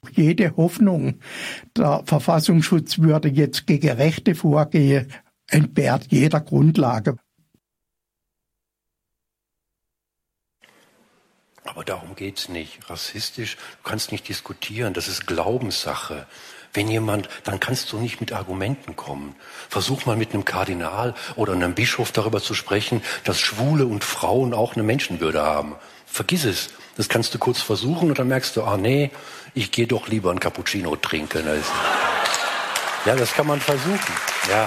Jede Hoffnung, der Verfassungsschutz würde jetzt gegen Rechte vorgehen, entbehrt jeder Grundlage. Aber darum geht's nicht. Rassistisch, du kannst nicht diskutieren, das ist Glaubenssache. Dann kannst du nicht mit Argumenten kommen. Versuch mal mit einem Kardinal oder einem Bischof darüber zu sprechen, dass Schwule und Frauen auch eine Menschenwürde haben. Vergiss es. Das kannst du kurz versuchen und dann merkst du, nee, ich gehe doch lieber einen Cappuccino trinken. Ja, das kann man versuchen. Ja.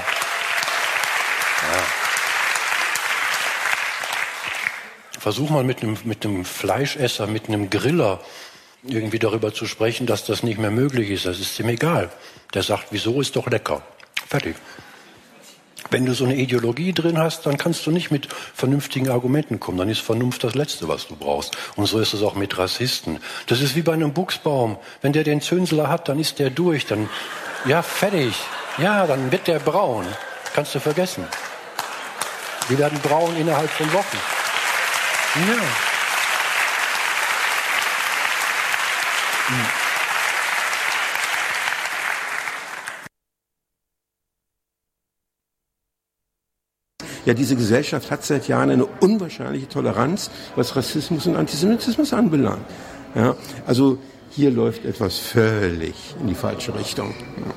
Versuch mal mit einem Fleischesser, mit einem Griller irgendwie darüber zu sprechen, dass das nicht mehr möglich ist. Das ist ihm egal. Der sagt, wieso, ist doch lecker. Fertig. Wenn du so eine Ideologie drin hast, dann kannst du nicht mit vernünftigen Argumenten kommen. Dann ist Vernunft das Letzte, was du brauchst. Und so ist es auch mit Rassisten. Das ist wie bei einem Buchsbaum. Wenn der den Zünsler hat, dann ist der durch. Dann, ja, fertig. Ja, dann wird der braun. Kannst du vergessen. Die werden braun innerhalb von Wochen. Ja. Ja, diese Gesellschaft hat seit Jahren eine unwahrscheinliche Toleranz, was Rassismus und Antisemitismus anbelangt. Ja, also hier läuft etwas völlig in die falsche Richtung. Ja.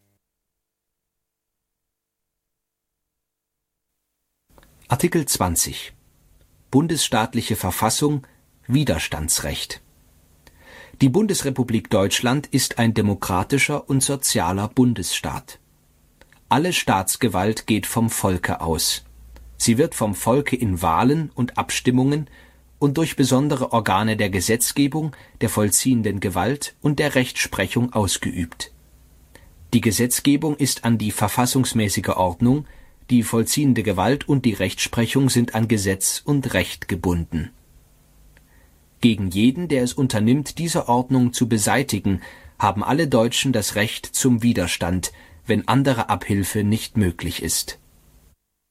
Artikel 20. Bundesstaatliche Verfassung, Widerstandsrecht. Die Bundesrepublik Deutschland ist ein demokratischer und sozialer Bundesstaat. Alle Staatsgewalt geht vom Volke aus. Sie wird vom Volke in Wahlen und Abstimmungen und durch besondere Organe der Gesetzgebung, der vollziehenden Gewalt und der Rechtsprechung ausgeübt. Die Gesetzgebung ist an die verfassungsmäßige Ordnung, die vollziehende Gewalt und die Rechtsprechung sind an Gesetz und Recht gebunden. Gegen jeden, der es unternimmt, diese Ordnung zu beseitigen, haben alle Deutschen das Recht zum Widerstand, wenn andere Abhilfe nicht möglich ist.